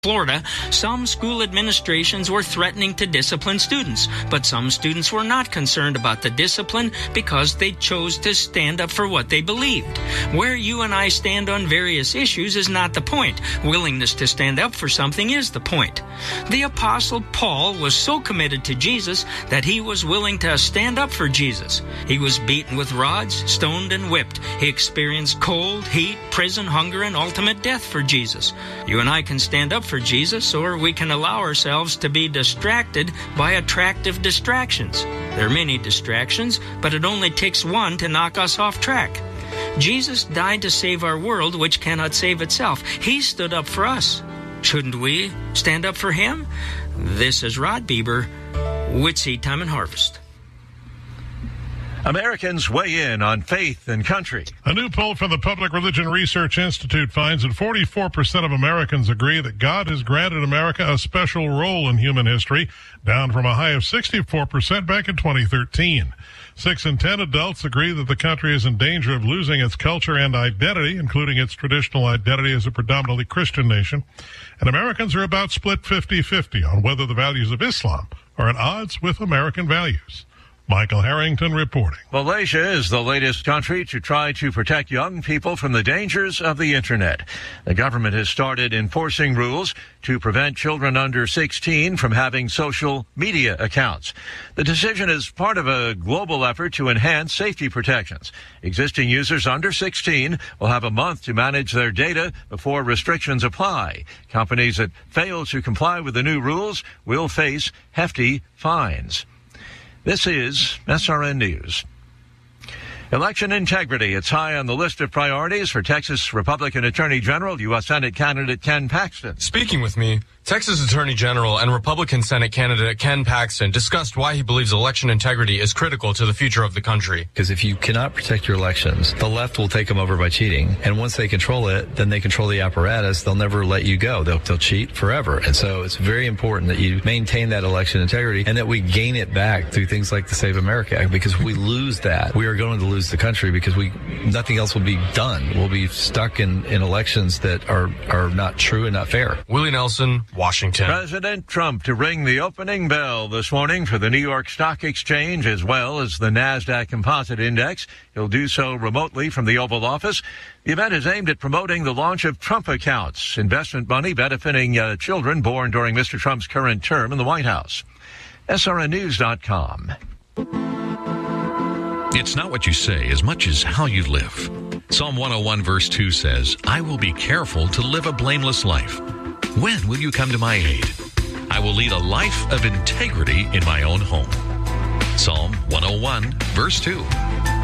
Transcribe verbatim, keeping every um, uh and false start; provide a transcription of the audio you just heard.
Florida, some school administrations were threatening to discipline students, but some students were not concerned about the discipline because they chose to stand up for what they believed. Where you and I stand on various issues is not the point. Willingness to stand up for something is the point. The Apostle Paul was so committed to Jesus that he was willing to stand up for Jesus. He was beaten with rods, stoned, and whipped. He experienced cold, heat, prison, hunger, and ultimate death for Jesus. You and I can stand up for Jesus, or we can allow ourselves to be distracted by attractive distractions. There are many distractions, but it only takes one to knock us off track. Jesus died to save our world, which cannot save itself. He stood up for us. Shouldn't we stand up for him? This is Rod Bieber with Seed Time and Harvest. Americans weigh in on faith and country. A new poll from the Public Religion Research Institute finds that forty-four percent of Americans agree that God has granted America a special role in human history, down from a high of sixty-four percent back in twenty thirteen. Six in ten adults agree that the country is in danger of losing its culture and identity, including its traditional identity as a predominantly Christian nation. And Americans are about split fifty-fifty on whether the values of Islam are at odds with American values. Michael Harrington reporting. Malaysia is the latest country to try to protect young people from the dangers of the Internet. The government has started enforcing rules to prevent children under sixteen from having social media accounts. The decision is part of a global effort to enhance safety protections. Existing users under sixteen will have a month to manage their data before restrictions apply. Companies that fail to comply with the new rules will face hefty fines. This is S R N News. Election integrity. It's high on the list of priorities for Texas Republican Attorney General, U S Senate candidate Ken Paxton. Speaking with me, Texas Attorney General and Republican Senate candidate Ken Paxton discussed why he believes election integrity is critical to the future of the country. Because if you cannot protect your elections, the left will take them over by cheating. And once they control it, then they control the apparatus. They'll never let you go. They'll, they'll cheat forever. And so it's very important that you maintain that election integrity and that we gain it back through things like the Save America Act. Because if we lose that, we are going to lose the country because we nothing else will be done. We'll be stuck in, in elections that are, are not true and not fair. Willie Nelson, Washington. President Trump to ring the opening bell this morning for the New York Stock Exchange as well as the NASDAQ Composite Index. He'll do so remotely from the Oval Office. The event is aimed at promoting the launch of Trump accounts, investment money benefiting uh, children born during Mister Trump's current term in the White House. S R N news dot com. It's not what you say as much as how you live. Psalm one oh one verse two says, I will be careful to live a blameless life. When will you come to my aid? I will lead a life of integrity in my own home. Psalm one oh one verse two.